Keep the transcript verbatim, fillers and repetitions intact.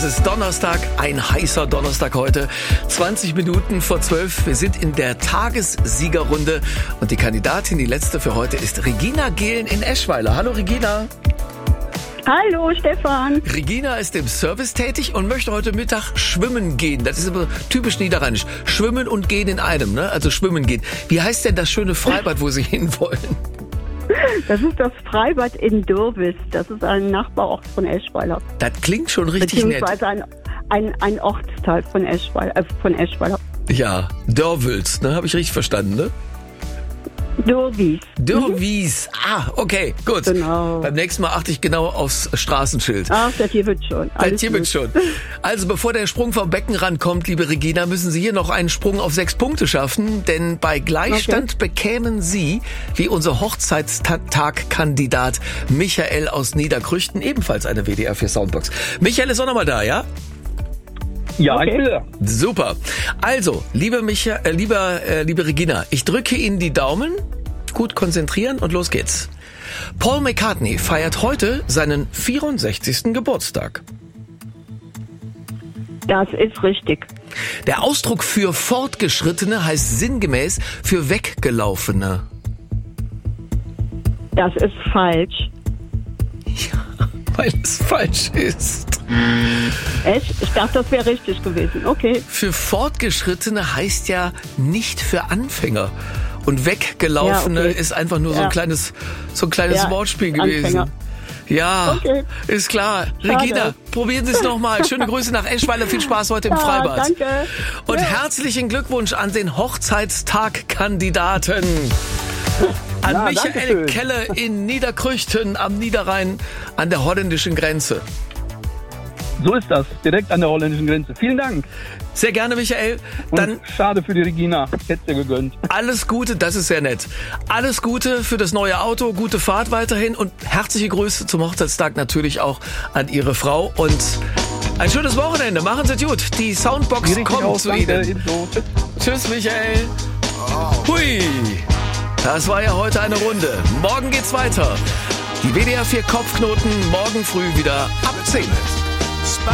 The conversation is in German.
Es ist Donnerstag, ein heißer Donnerstag heute. zwanzig Minuten vor zwölf. Wir sind in der Tagessiegerrunde. Und die Kandidatin, die letzte für heute, ist Regina Gehlen in Eschweiler. Hallo Regina. Hallo Stefan. Regina ist im Service tätig und möchte heute Mittag schwimmen gehen. Das ist aber typisch niederrheinisch. Schwimmen und gehen in einem, ne? Also schwimmen gehen. Wie heißt denn das schöne Freibad, wo Sie hinwollen? Das ist das Freibad in Dürwis. Das ist ein Nachbarort von Eschweiler. Das klingt schon richtig nett. Beziehungsweise ein, ein, ein Ortsteil von Eschweiler. Äh, von Eschweiler. Ja, Dörwils, ne? Habe ich richtig verstanden, ne? Dürwis. Dürwis. Ah, okay, gut. Genau. Beim nächsten Mal achte ich genau aufs Straßenschild. Ach, das hier wird schon. Das hier wird schon. Also bevor der Sprung vom Beckenrand kommt, liebe Regina, müssen Sie hier noch einen Sprung auf sechs Punkte schaffen, denn bei Gleichstand okay. bekämen Sie, wie unser Hochzeitstag-Kandidat Michael aus Niederkrüchten, ebenfalls eine W D R vier Soundbox. Michael ist auch nochmal da, ja? Ja, okay. ich bin da. Super. Also, liebe Micha, äh, lieber, äh, liebe Regina, ich drücke Ihnen die Daumen. Gut konzentrieren und los geht's. Paul McCartney feiert heute seinen vierundsechzigsten Geburtstag. Das ist richtig. Der Ausdruck für Fortgeschrittene heißt sinngemäß für Weggelaufene. Das ist falsch. Ja, weil es falsch ist. Echt? Ich dachte, das wäre richtig gewesen. Okay. Für Fortgeschrittene heißt ja nicht für Anfänger. Und Weggelaufene ja, okay. ist einfach nur so ein ja. kleines, so ein kleines ja, Wortspiel gewesen. Anfänger. Ja, okay. ist klar. Schade. Regina, probieren Sie es nochmal. Schöne Grüße nach Eschweiler. Viel Spaß heute im ja, Freibad. Danke. Und ja. herzlichen Glückwunsch an den Hochzeitstag-Kandidaten. An ja, Michael Kelle in Niederkrüchten am Niederrhein an der holländischen Grenze. So ist das, direkt an der holländischen Grenze. Vielen Dank. Sehr gerne, Michael. Dann und schade für die Regina. Ich hätte es dir gegönnt. Alles Gute, das ist sehr nett. Alles Gute für das neue Auto, gute Fahrt weiterhin und herzliche Grüße zum Hochzeitstag natürlich auch an Ihre Frau und ein schönes Wochenende. Machen Sie es gut. Die Soundbox Die kommt aus, zu danke, Ihnen. ebenso. Tschüss, Michael. Hui, das war ja heute eine Runde. Morgen geht's weiter. Die W D R vier Kopfknoten morgen früh wieder ab zehn.